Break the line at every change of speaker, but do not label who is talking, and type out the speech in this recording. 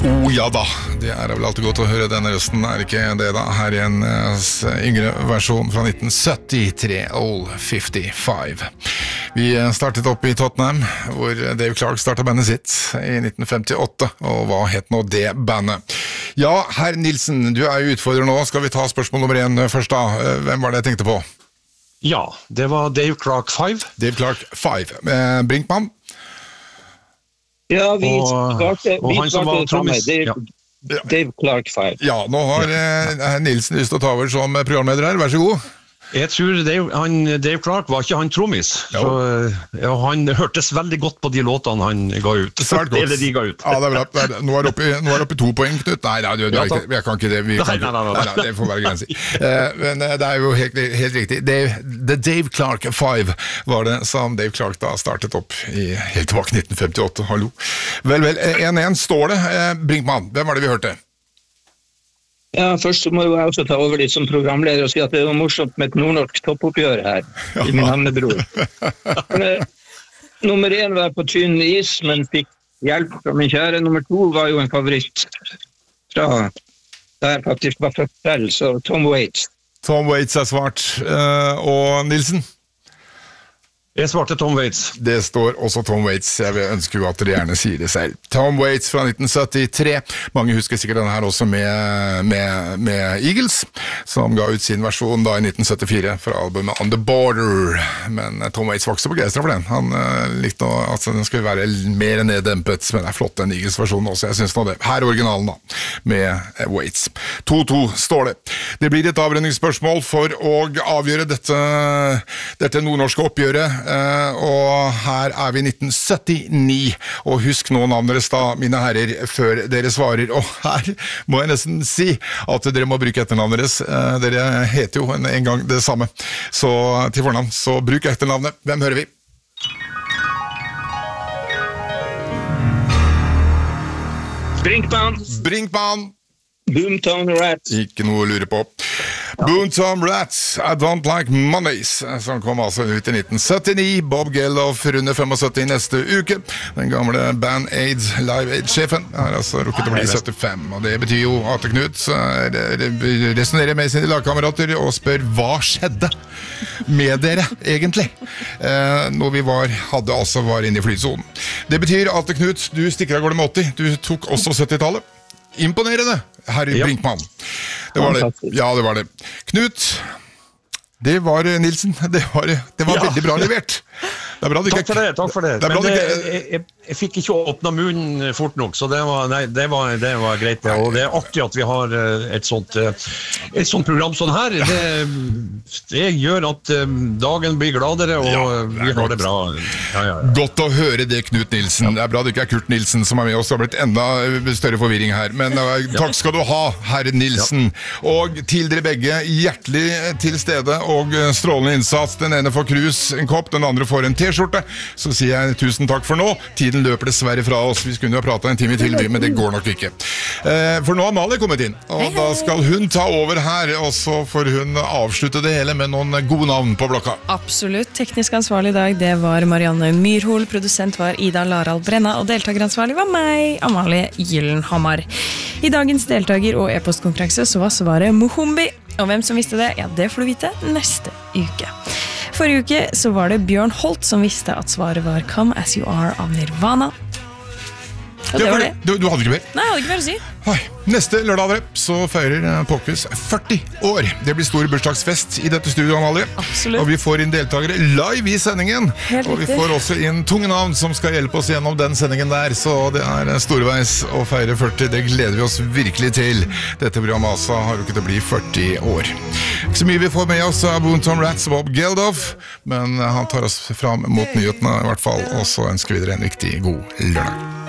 Ja da, det vel alltid godt å høre denne røsten, ikke det da? Her I en yngre versjon fra 1973, Old 55. Vi startet opp I Tottenham, hvor Dave Clark startet bandet sitt I 1958, og hva het nå det bandet? Ja, herr Nilsen, du jo utfordrer nå, skal vi ta spørsmål nummer 1 først da? Hvem var det jeg tenkte på?
Ja, det var Dave Clark 5.
Dave Clark 5. Brinkmann?
Ja, vi svarte
det samme.
Dave Clark 5.
Ja, nå har Nilsen lyst til å ta over som programleder her, vær så god.
Jeg tror Dave Clark var ikke han trommis, så han hørtes veldig godt på de låtene han ga ut. Eller de ga ut.
Ja, det bra. Nå det oppe I 2 poeng, Knut. Nei, jeg kan ikke det. Nei, det får være grenser. Men det jo helt riktig. The Dave Clark 5 var det som Dave Clark da startet opp helt tilbake 1958. Hallo. Vel, 1-1 står det. Brinkmann, hvem var det vi hørte?
Ja, først så må jeg også ta over litt som programleder og si at det var morsomt med et nordnorsk toppoppgjør her I min havnebror. Nummer 1 var på tynn is, men fikk hjelp fra min kjære. Nummer 2 var jo en favoritt fra der faktisk var født selv, så Tom Waits.
Tom Waits svart. Og Nilsen?
Jeg svarte Tom Waits.
Det står også Tom Waits. Jeg ønsker jo at dere gjerne sier det selv. Tom Waits fra 1973. Mange husker sikkert denne her også med Eagles, som ga ut sin versjon da I 1974 fra albumet On The Border. Men Tom Waits var ikke så begeistret for den. Han likte at den skulle være mer neddempet, men det flott den Eagles-versjonen også. Jeg synes nå det. Her originalen da, med Waits. 2-2 står det. Det blir et avrundingsspørsmål for å avgjøre dette nordnorske oppgjøret. Og her vi 1979 og husk nå navnet deres da, mine herrer, før dere svarer, og her må jeg nesten si at dere må bruke etternavnet deres. Dere heter jo en gang det samme, så til fornavn, så bruk etternavnet. Hvem hører vi? Brinkmann
Boomtown Rats.
Ikke noe å lure på. Boomtown Rats, I Don't Like Mondays, som kom altså ut I 1979. Bob Geldof runder 75 neste uke. Den gamle Band-Aid Live Aid-sjefen har altså rukket å bli 75, og det betyr jo at Knut resonerer med sine lagkamerater og spør hva skjedde med dere egentlig når vi var inne I flytsonen. Det betyr at Knut, du stikker av gårde med 80, du tok også 70-tallet. Imponerende, herr Brinkmann. Det var det. Ja, det var det. Knut, det var Nilsen. Det var veldig bra levert. Det bra
takk for det. Men jeg fikk ikke åpna munnen fort nok, så det var greit. Og det artig at vi har et sånt program sånn her. Det gjør at dagen blir gladere, og vi har det bra. Ja.
Godt å høre det, Knut Nilsen. Det bra det ikke Kurt Nilsen som med oss. Det har blitt enda større forvirring her. Men takk skal du ha, herr Nilsen. Og til dere begge, hjertelig til stede og strålende innsats. Den ene får krus, en kopp, den andre får en t-skjorte. Så sier jeg tusen takk for nå. Tiden løper dessverre fra oss. Vi skulle jo ha pratet en time til, men det går nok ikke. For nå har Amalie kommet inn, og da skal hun ta over her, og så får hun avslutte det hele med noen gode navn på blokka.
Absolutt. Teknisk ansvarlig I dag, det var Marianne Myrhol, produsent var Ida Larald Brenna, og deltakeransvarlig var meg, Amalie Gyllenhammar. I dagens deltaker- og e-postkonferanse så var svaret Mohombi, og hvem som visste det, ja, det får du vite neste uke. Forrige uke så var det Bjørn Holt som visste at svaret var Come As You Are av Nirvana. Og det var det.
Du hadde ikke mer?
Nei, jeg hadde ikke mer å si.
Neste lørdag så feirer Pokus 40 år. Det blir stor bursdagsfest I dette studio, Amalie.
Absolutt.
Og vi får inn deltakere live I sendingen.
Helt
og vi får også inn tunge navn som skal hjelpe oss gjennom den sendingen der. Så det storveis å feire 40. Det gleder vi oss virkelig til. Dette programmet altså har rukket å bli 40 år. Ikke så mye vi får med oss av Boomtown Rats og Bob Geldof, men han tar oss fram mot nyhetene I hvert fall, og så ønsker vi dere en riktig god lørdag.